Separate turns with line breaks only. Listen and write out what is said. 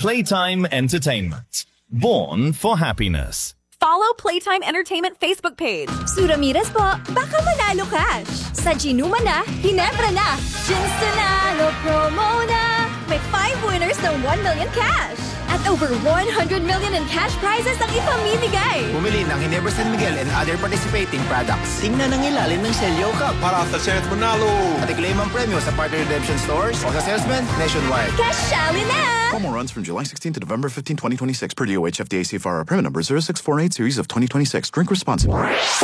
Playtime Entertainment. Born for happiness.
Follow Playtime Entertainment Facebook page.
Su Ramirez po, baka manalo cash. Sa Ginuma na, Hinebra na. Ginstanalo promo na. May 5 winners ng 1 million cash. At over 100 million in cash prizes ang ipamimigay.
Bumili ng Ginebra San Miguel and other participating products. Tingnan ang ilalim ng Celio Cup
para sa chance manalo.
At i-claim ang premyo sa partner redemption stores o sa salesman nationwide.
Cashali na!
Promo runs from July 16 to November 15, 2026 per DOH FDA CFR permit number 0648 series of 2026. Drink responsibly.